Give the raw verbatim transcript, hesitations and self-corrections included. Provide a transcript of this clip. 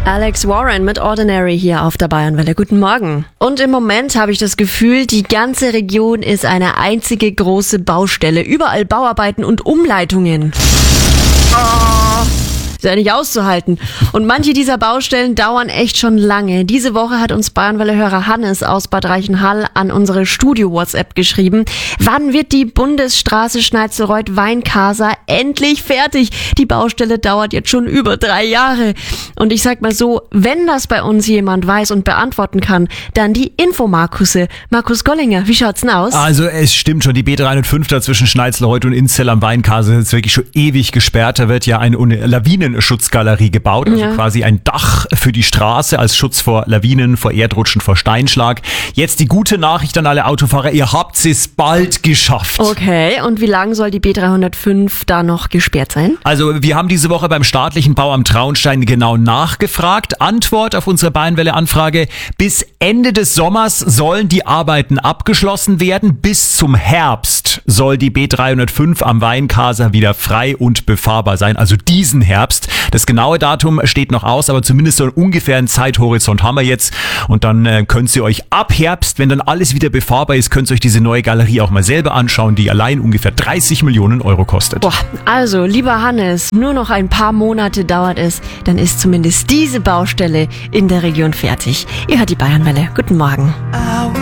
Alex Warren mit Ordinary hier auf der Bayernwelle. Guten Morgen. Und im Moment habe ich das Gefühl, die ganze Region ist eine einzige große Baustelle. Überall Bauarbeiten und Umleitungen. Oh. Ist ja nicht auszuhalten. Und manche dieser Baustellen dauern echt schon lange. Diese Woche hat uns Bayernwelle-Hörer Hannes aus Bad Reichenhall an unsere Studio-WhatsApp geschrieben. Wann wird die Bundesstraße Schneizelreuth-Weinkaser endlich fertig? Die Baustelle dauert jetzt schon über drei Jahre. Und ich sag mal so, wenn das bei uns jemand weiß und beantworten kann, dann die Infomarkusse. Markus Gollinger, wie schaut's denn aus? Also es stimmt schon, die B dreihundertfünf da zwischen Schneizelreuth und Inzell am Weinkaser ist wirklich schon ewig gesperrt. Da wird ja eine Lawinenschutzgalerie gebaut, also ja. quasi ein Dach für die Straße als Schutz vor Lawinen, vor Erdrutschen, vor Steinschlag. Jetzt die gute Nachricht an alle Autofahrer, ihr habt es bald geschafft. Okay, und wie lange soll die B dreihundertfünf da noch gesperrt sein? Also wir haben diese Woche beim staatlichen Bauamt Traunstein genau nachgefragt. Antwort auf unsere Bayernwelle-Anfrage: Bis Ende des Sommers sollen die Arbeiten abgeschlossen werden. Bis zum Herbst soll die B dreihundertfünf am Weinkaser wieder frei und befahrbar sein. Also diesen Herbst. Das genaue Datum steht noch aus, aber zumindest so einen ungefähren Zeithorizont haben wir jetzt. Und dann äh, könnt ihr euch ab Herbst, wenn dann alles wieder befahrbar ist, könnt ihr euch diese neue Galerie auch mal selber anschauen, die allein ungefähr dreißig Millionen Euro kostet. Boah, also lieber Hannes, nur noch ein paar Monate dauert es, dann ist zumindest diese Baustelle in der Region fertig. Ihr hört die Bayernwelle. Guten Morgen.